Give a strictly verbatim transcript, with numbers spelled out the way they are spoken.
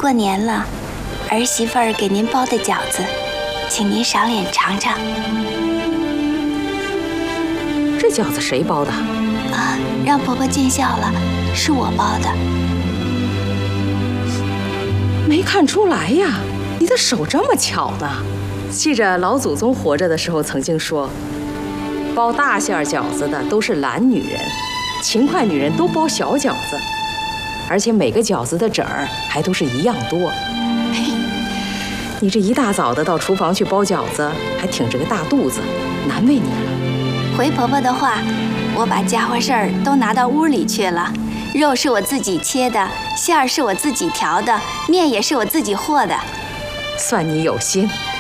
过年了，儿媳妇儿给您包的饺子，请您赏脸尝尝。 这饺子谁包的？ 啊，让婆婆见笑了，是我包的。 没看出来呀，你的手这么巧呢。记着老祖宗活着的时候曾经说，包大馅饺子的都是懒女人，勤快女人都包小饺子，而且每个饺子的褶儿还都是一样多。嘿，你这一大早的到厨房去包饺子，还挺着个大肚子，难为你了。 回婆婆的话，我把家伙事儿都拿到屋里去了，肉是我自己切的，馅儿是我自己调的，面也是我自己和的。 算你有心。